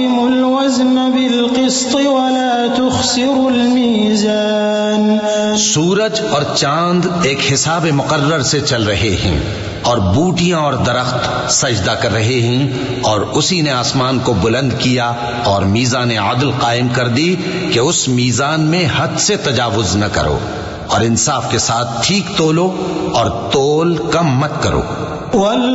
सूरज और चांद एक हिसाब मुकर्रर से चल रहे हैं और बूटियां और दरख्त सजदा कर रहे हैं, और उसी ने आसमान को बुलंद किया और मीज़ान आदल कायम कर दी कि उस मीज़ान में हद से तजावुज न करो और इंसाफ के साथ ठीक तोलो और तोल कम मत करो।